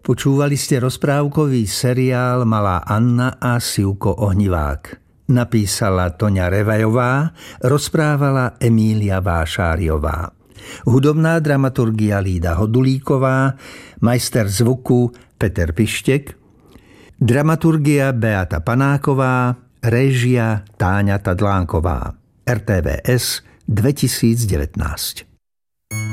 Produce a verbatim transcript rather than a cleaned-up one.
Počúvali ste rozprávkový seriál Malá Anna a Sivko Ohnivák. Napísala Toňa Revajová, rozprávala Emília Vášáriová. Hudobná dramaturgia Lída Hodulíková, majster zvuku Peter Pištek, dramaturgia Beata Panáková, réžia Táňa Tadlánková. er té vé es dvetisícdevätnásť.